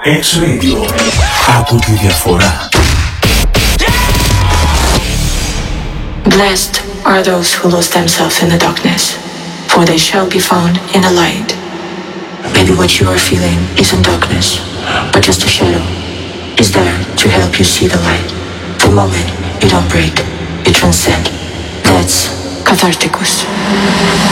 X-Radio. Από τη διαφορά. Blessed are those who lose themselves in the darkness, for they shall be found in the light. Maybe what you are feeling isn't darkness, but just a shadow is there to help you see the light. The moment you don't break, you transcend. That's catharticus.